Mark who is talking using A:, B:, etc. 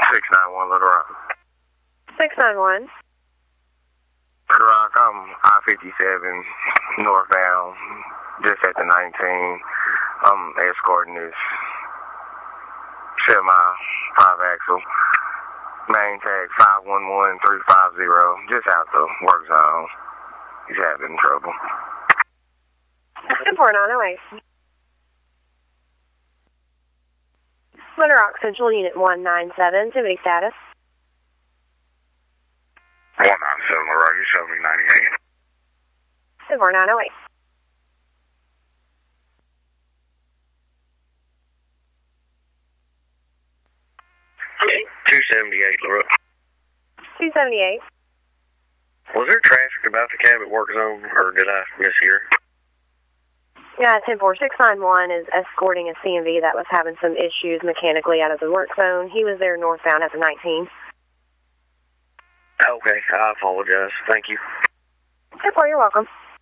A: 691 Little Rock.
B: 691.
A: Little Rock, I'm I-57 northbound, just at the 19. I'm escorting this semi 5-axle. Main tag 511350, just out the work zone. He's having trouble.
B: 4908. Little Rock Central Unit 197, activity status.
A: 197 Little Rock, you show me 98.
B: 4908.
A: 278 Little Rock.
B: 278.
A: Was there traffic about the cab at work zone, or did I mishear?
B: Yeah, 10691 is escorting a CMV that was having some issues mechanically out of the work zone. He was there northbound at the 19.
A: Okay, I apologize. Thank you.
B: You're welcome.